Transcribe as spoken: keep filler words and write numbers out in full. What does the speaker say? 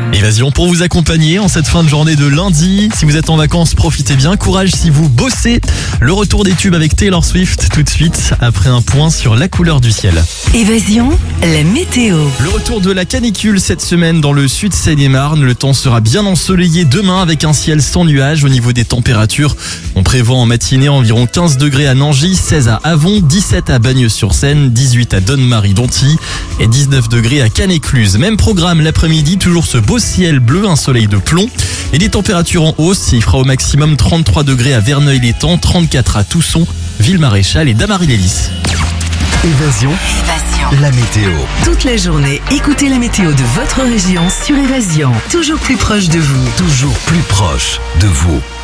Évasion pour vous accompagner en cette fin de journée de lundi. Si vous êtes en vacances, profitez bien. Courage si vous bossez. Le retour des tubes avec Taylor Swift tout de suite après un point sur la couleur du ciel. Évasion, la météo. Le retour de la canicule cette semaine dans le sud Seine-et-Marne. Le temps sera bien ensoleillé demain avec un ciel sans nuages. Au niveau des températures, on prévoit en matinée environ quinze degrés à Nangy, seize à Avon, dix-sept à Bagneux-sur-Seine, dix-huit à Donne-Marie-Dontilly et dix-neuf degrés à Cannes-Écluse. Même programme l'après-midi, toujours ce beau ciel bleu, un soleil de plomb et des températures en hausse. Il fera au maximum trente-trois degrés à Verneuil-l'Étang, trente-quatre à Tousson, Ville-Maréchal et Damary-lès-Lys. Évasion, Évasion. la météo. Toute la journée, écoutez la météo de votre région sur Évasion. Toujours plus proche de vous. Toujours plus proche de vous.